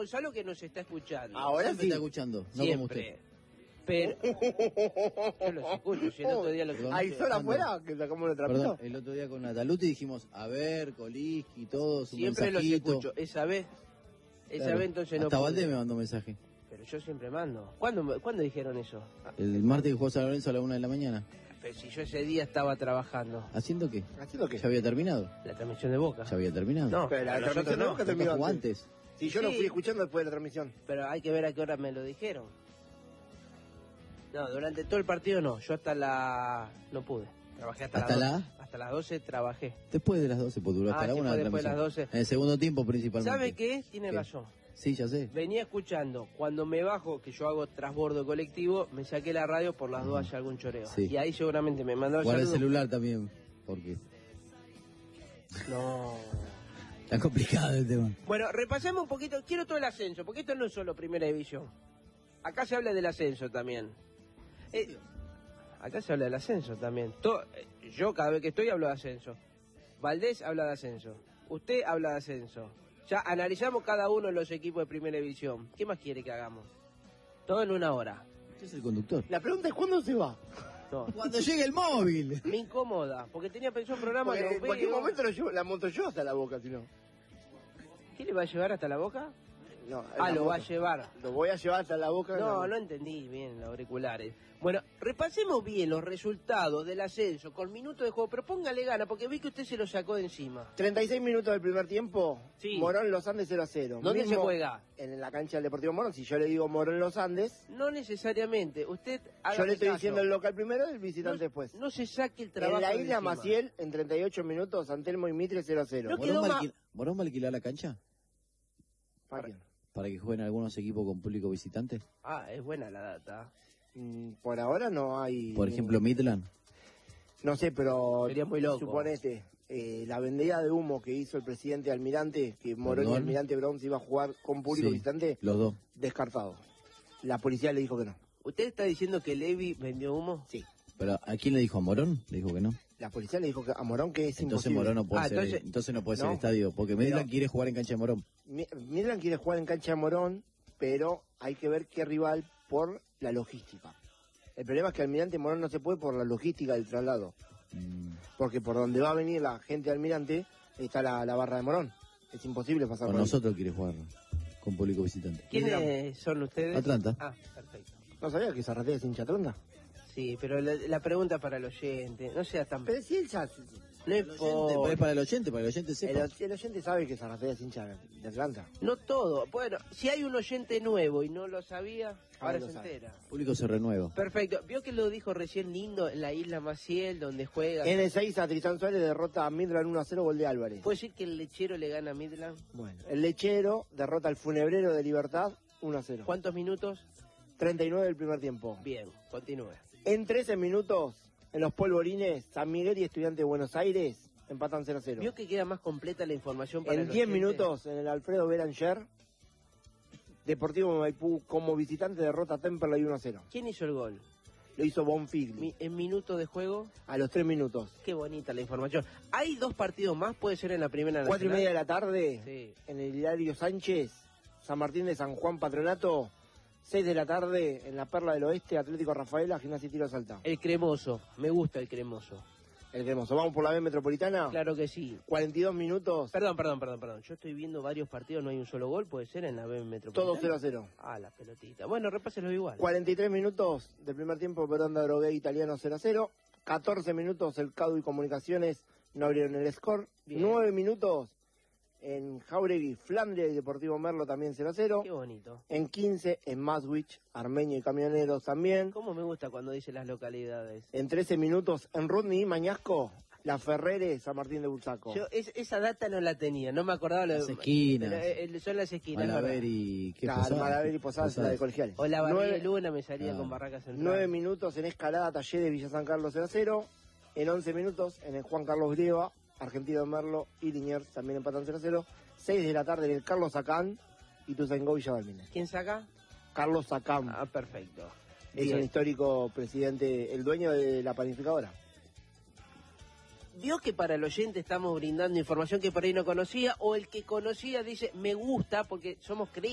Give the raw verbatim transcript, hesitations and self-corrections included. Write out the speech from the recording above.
Gonzalo que nos está escuchando. Ahora Siempre sí. está escuchando, no como usted. Siempre. Pero yo los escucho, si el otro día lo que ¿Hay sol afuera? Que sacamos el trapito. Perdón, el otro día con Nataluti dijimos, a ver, Coliski, todos, un siempre los mensajito. escucho. Esa vez, esa Claro. vez entonces no Hasta pude. Valdés me mandó mensaje. Pero yo siempre mando. ¿Cuándo, me- ¿cuándo dijeron eso? Ah, El martes que jugó San Lorenzo a la una de la mañana. pero si yo ese día estaba trabajando. ¿Haciendo qué? ¿Haciendo qué? ¿Ya había terminado? La transmisión de Boca. ¿Ya había terminado? No, Pero la nosotros transmisión de no. Boca ¿No terminó jugó antes. antes? Si yo lo Sí. fui escuchando después de la transmisión. Pero hay que ver a qué hora me lo dijeron. No, durante todo el partido no. Yo hasta la... no pude. Trabajé hasta, ¿Hasta las la? doce. Hasta las doce trabajé. Después de las doce, pues duró Ah, hasta la sí, una fue la después de transmisión. las doce. En el segundo tiempo principalmente. ¿Sabe qué? Tiene ¿Qué? razón. Sí, ya sé. Venía escuchando, cuando me bajo, que yo hago transbordo colectivo, me saqué la radio por las dudas haya algún choreo. Sí. Y ahí seguramente me mandó el Guarda el saludo. celular también, porque No. está complicado el tema. Bueno, repasemos un poquito, quiero todo el ascenso, porque esto no es solo primera división. Acá se habla del ascenso también. Eh, acá se habla del ascenso también. To- eh, yo cada vez que estoy hablo de ascenso. Valdés habla de ascenso. Usted habla de ascenso. Ya analizamos cada uno de los equipos de primera división. ¿Qué más quiere que hagamos? Todo en una hora. Usted es el conductor. La pregunta es ¿cuándo se va? No. Cuando llegue el móvil. Me incomoda, porque tenía pensado un programa... Porque lo en cualquier veo. momento lo llevo- la monto yo hasta la boca, si no. ¿Qué le va a llevar hasta la boca? No, Ah, la lo va a moto. llevar. Lo voy a llevar hasta la boca. No, la- no entendí bien los auriculares. Bueno, repasemos bien los resultados del ascenso con minutos de juego, pero póngale gana, porque vi que usted se lo sacó de encima. treinta y seis minutos del primer tiempo. Sí. Morón Los Andes cero a cero. ¿Dónde Mismo se juega? En la cancha del Deportivo Morón. Si yo le digo Morón Los Andes, No necesariamente. Usted hágame yo le estoy caso. diciendo el local primero y el visitante no, después. No se saque el trabajo En la de isla encima. Maciel, en treinta y ocho minutos, Antelmo y Mitre cero a cero. No ¿Morón quedó va, a ma- alquil- ¿Morón va a alquilar la cancha? ¿Para quién? Para que jueguen algunos equipos con público visitante. Ah, es buena la data. Mm, Por ahora no hay... Por ejemplo, Midland. No sé, pero Sería muy loco. suponete, eh, la vendida de humo que hizo el presidente Almirante, que Morón y Perdón. Almirante Brown se iba a jugar con público Sí, visitante, los dos. descartado. La policía le dijo que no. ¿Usted está diciendo que Levi vendió humo? Sí. Pero ¿a quién le dijo? ¿A Morón? Le dijo que no. La policía le dijo que a Morón que es Entonces imposible. Morón no puede Ah, ser, entonces- entonces no puede ser No. estadio, porque Pero- Midland quiere jugar en cancha de Morón. Mi- Midland quiere jugar en cancha de Morón, pero hay que ver qué rival por la logística. El problema es que Almirante Morón no se puede por la logística del traslado. Mm, Porque por donde va a venir la gente de Almirante está la, la barra de Morón. Es imposible pasar Con por ahí. nosotros quiere jugar con público visitante. ¿Quiénes son ustedes? Atlanta. Ah, perfecto. ¿No sabía que Zarratea es hincha Atlanta? Sí, pero la, la pregunta para el oyente, no sea tan... Pero si él ya... No El oyente, importa. es para el oyente, para que el oyente El, sepa. el oyente sabe que Zarratea es hincha de Atlanta. No todo. Bueno, si hay un oyente nuevo y no lo sabía, ahora lo se sabe. entera. El público se renueva. Perfecto. Vio que lo dijo recién lindo en la isla Maciel, donde juega. N seis a Tristán Suárez derrota a Midland uno a cero, gol de Álvarez. ¿Puede decir que el lechero le gana a Midland? Bueno, el Lechero derrota al Funebrero de Libertad uno a cero. ¿Cuántos minutos? treinta y nueve del primer tiempo. Bien, continúe. En trece minutos, en los polvorines, San Miguel y Estudiante de Buenos Aires empatan cero a cero. Vio que queda más completa la información para En el diez oyente? minutos, en el Alfredo Beranger, Deportivo Maipú como visitante derrota a Temperley uno a cero. ¿Quién hizo el gol? Lo hizo Bonfigli Mi- en minutos de juego. a los tres minutos. Qué bonita la información. ¿Hay dos partidos más? ¿Puede ser en la primera nacional? Cuatro y media de la tarde, Sí. en el Hilario Sánchez, San Martín de San Juan Patronato. Seis de la tarde, en la Perla del Oeste, Atlético Rafaela, Gimnasia y Tiro Salta. El cremoso. Me gusta el cremoso. El cremoso. Vamos por la B Metropolitana. Claro que sí. cuarenta y dos minutos, Perdón, perdón, perdón, perdón. Yo estoy viendo varios partidos, no hay un solo gol. ¿Puede ser en la B Metropolitana? todo cero a cero. Ah, la pelotita. Bueno, repáselo igual. cuarenta y tres minutos del primer tiempo, Perón de Drogué Italiano cero a cero. catorce minutos, el Cadu y Comunicaciones no abrieron el score. Bien. nueve minutos en Jauregui, Flandria y Deportivo Merlo también cero a cero. Qué bonito. En quince en Maswich, Armenio y Camioneros también. ¿Cómo me gusta cuando dice las localidades? En trece minutos en Rudney y Mañasco, La Ferrere, San Martín de Bursaco. Yo es- esa data no la tenía, no me acordaba. Lo Las esquinas. Eh, eh, son las esquinas. Malaver ¿verdad? y... ¿qué? Claro, Posadas? Malaver y Posadas, la de colegiales. O la Barría Nueve- de Luna me salía Ah. con Barracas Central. Nueve minutos en Escalada, Talleres, Villa San Carlos cero a cero. En once minutos en el Juan Carlos Grieva, Argentino de Merlo y Liniers también empatan cero a cero. seis de la tarde en el Carlos Sacán y Tuzangó Villa Balmines. ¿Quién saca? Carlos Sacán Ah, perfecto. es Bien. un histórico presidente, el dueño de la panificadora. Vio que para el oyente estamos brindando información que por ahí no conocía, o el que conocía dice, me gusta porque somos creíbles.